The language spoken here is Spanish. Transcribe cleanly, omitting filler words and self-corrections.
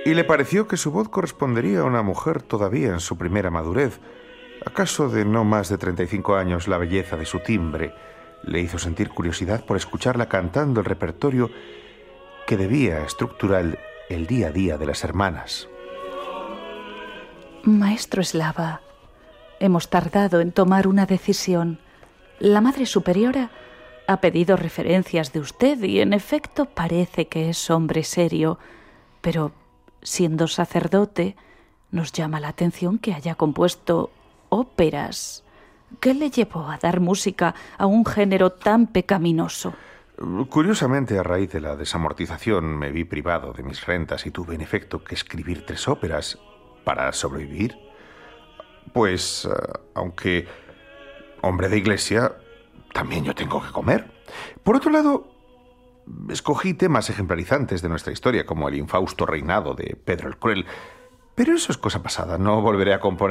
y le pareció que su voz correspondería a una mujer todavía en su primera madurez. ¿Acaso de no más de 35 años la belleza de su timbre le hizo sentir curiosidad por escucharla cantando el repertorio que debía estructurar el día a día de las hermanas? Maestro Slava, hemos tardado en tomar una decisión. La Madre Superiora ha pedido referencias de usted y, en efecto, parece que es hombre serio, pero, siendo sacerdote, nos llama la atención que haya compuesto óperas. ¿Qué le llevó a dar música a un género tan pecaminoso? Curiosamente, a raíz de la desamortización me vi privado de mis rentas y tuve en efecto que escribir 3 óperas para sobrevivir. Pues, aunque hombre de iglesia, también yo tengo que comer. Por otro lado, escogí temas ejemplarizantes de nuestra historia, como el infausto reinado de Pedro el Cruel. Pero eso es cosa pasada, no volveré a componer